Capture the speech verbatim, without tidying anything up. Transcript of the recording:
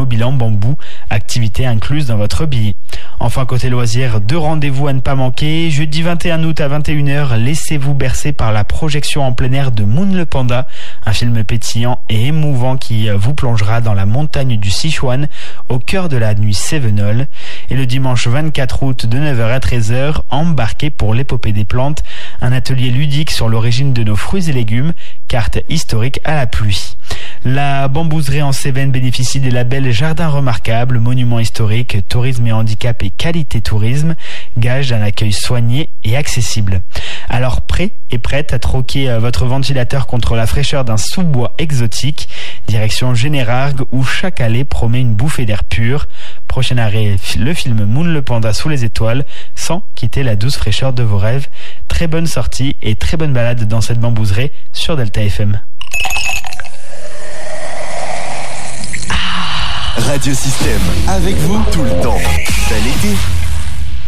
bilan bambou, activité incluse dans votre billet. Enfin, côté loisirs, deux rendez-vous à ne pas manquer. Jeudi vingt et un août à vingt et une heures, laissez-vous bercer par la projection en plein air de Moon le Panda, un film pétillant et émouvant qui vous plongera dans la montagne du Sichuan, au cœur de la nuit cévenole. Et le dimanche vingt-quatre août de neuf heures à treize heures, embarquez pour l'épopée des plantes, un atelier ludique sur l'origine de nos fruits et légumes, carte historique à la pluie. La bambouserie en Cévennes bénéficie des labels Jardin Remarquable, Monument historique, Tourisme et handicap et Qualité tourisme, gage d'un accueil soigné et accessible. Alors prêt et prête à troquer votre ventilateur contre la fraîcheur d'un sous-bois exotique, direction Générargues où chaque allée promet une bouffée d'air pur. Prochain arrêt, le film Moon le Panda sous les étoiles, sans quitter la douce fraîcheur de vos rêves. Très bonne sortie et très bonne balade dans cette bambouserie sur Delta F M. Radio Système, avec vous tout le temps.